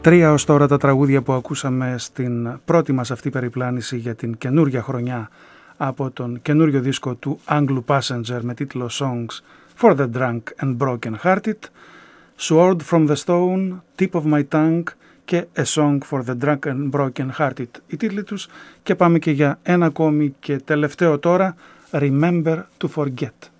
Τρία ως τώρα τα τραγούδια που ακούσαμε στην πρώτη μας αυτή περιπλάνηση για την καινούργια χρονιά από τον καινούριο δίσκο του Anglo Passenger με τίτλο Songs for the Drunk and Broken Hearted, Sword from the Stone, Tip of My Tongue και A Song for the Drunk and Broken Hearted οι τίτλοι τους, και πάμε και για ένα ακόμη και τελευταίο τώρα, Remember to Forget.